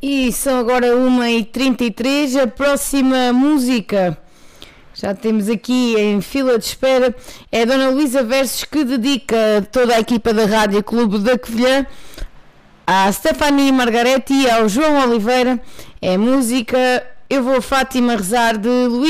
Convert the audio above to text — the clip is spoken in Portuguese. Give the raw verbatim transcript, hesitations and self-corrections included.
E são agora uma e trinta e três. A próxima música, já temos aqui em fila de espera, é a Dona Luísa Versos, que dedica toda a equipa da Rádio Clube da Covilhã à Stephanie Margaretti e ao João Oliveira. É música Eu Vou Fátima Rezar, de Luísa.